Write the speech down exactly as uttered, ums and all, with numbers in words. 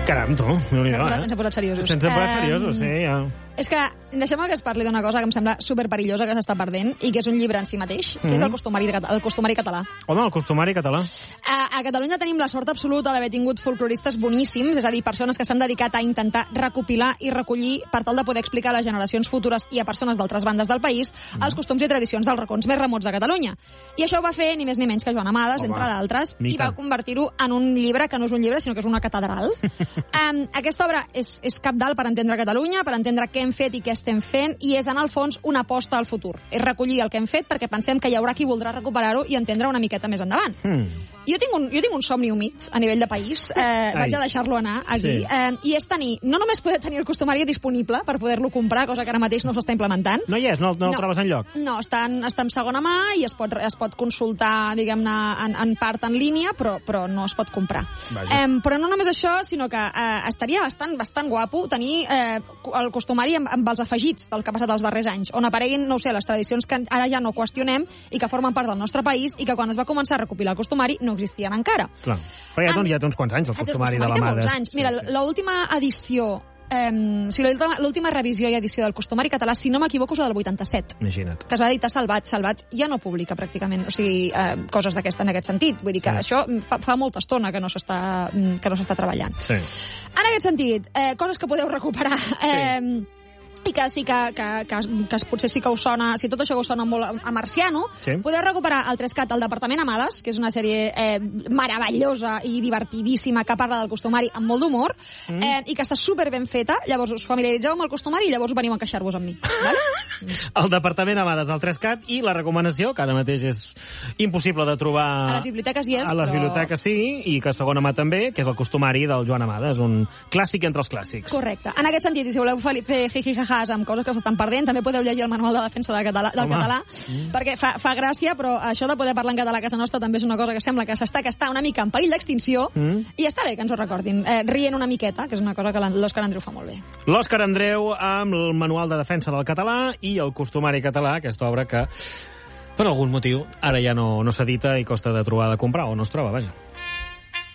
Caram, tu, déu-n'hi-do, eh? Ens hem posat seriosos. Ens hem posat seriosos, sí, ja. És que deixem-me que es parli d'una cosa que em sembla superperillosa que s'està perdent i que és un llibre en si mateix, que és el costumari, el costumari català. Home, el costumari català. A, a Catalunya tenim la sort absoluta d'haver tingut folcloristes boníssims, és a dir, persones que s'han dedicat a intentar recopilar i recollir per tal de poder explicar a les generacions futures i a persones d'altres bandes del país els costums i tradicions dels racons més remots de Catalunya. I això ho va fer ni més ni menys que Joan Amades, Home, entre d'altres, mica. i va convertir-ho en un llibre que no és un llibre, sinó que és una catedral. um, aquesta obra és, és cabdal per entendre Catalunya, per entendre què hem fet i què estem fent, i és, en el fons, una aposta al futur. És recollir el que hem fet perquè pensem que hi haurà qui voldrà recuperar-ho i entendre una miqueta més endavant. Mm. Jo tinc, un, jo tinc un somni humit a nivell de país, eh, vaig a deixar-lo anar aquí, Sí. eh, i és tenir, no només poder tenir el costumari disponible per poder-lo comprar, cosa que ara mateix no s'està implementant. No hi és, no, no el trobes enlloc? No, està en, està en segona mà i es pot, es pot consultar, diguem-ne, en, en part en línia, però, però no es pot comprar. Vaja. Eh, però no només això, sinó que eh, estaria bastant, bastant guapo tenir eh, el costumari amb, amb els afegits del que ha passat els darrers anys, on apareguin, no ho sé, les tradicions que ara ja no qüestionem i que formen part del nostre país i que quan es va començar a recopilar el costumari no existien encara. Clar. Però ja, doncs, ja té uns quants anys, el costumari de la té Mades. molts anys. Mira, Sí, sí. l'última edició, eh, o sigui, l'última- l'última revisió i edició del costumari català, si no m'equivoco, és la del vuitanta-set. Imagina't. Que es va editar Salvat. Salvat ja no publica pràcticament, o sigui, eh, coses d'aquesta en aquest sentit. Vull dir que Sí. això fa, fa molta estona que no s'està que no s'està treballant. Sí. En aquest sentit, eh, coses que podeu recuperar. Eh, i que sí que, que, que, que potser sí que us sona, si tot això us sona molt a, a marciano, Sí. podeu recuperar el Trescat al Departament Amades, que és una sèrie eh, meravellosa i divertidíssima que parla del costumari amb molt d'humor, mm. eh, i que està super ben feta. Llavors us familiaritzeu amb el costumari i llavors veniu a queixar-vos amb mi. Vale? El Departament Amades del Trescat i la recomanació, que ara mateix és impossible de trobar... A les biblioteques hi és, A les però- biblioteques sí, i que a segona mà també, que és el costumari del Joan Amades, un clàssic entre els clàssics. Correcte. En aquest sentit, i si voleu fer jiji-jajàs amb coses que s'estan perdent, també podeu llegir el manual de defensa del català, del Home. català mm. perquè fa, fa gràcia, però això de poder parlar en català a casa nostra també és una cosa que sembla que s'està que està una mica en perill d'extinció, Mm. i està bé que ens ho recordin, eh, rient una miqueta, que és una cosa que l'Òscar Andreu fa molt bé. L'Òscar Andreu amb el manual de defensa del català i el costumari català, aquesta obra que, per algun motiu, ara ja no, no s'edita i costa de trobar de comprar, o no es troba, vaja.